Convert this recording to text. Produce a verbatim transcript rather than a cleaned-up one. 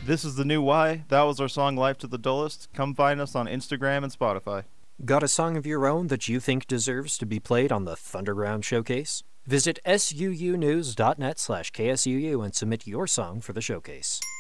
This is the new Why. That was our song Life to the Dullest. Come find us on Instagram and Spotify. Got a song of your own that you think deserves to be played on the Thunderground Showcase? Visit suunews.net slash KSUU and submit your song for the showcase.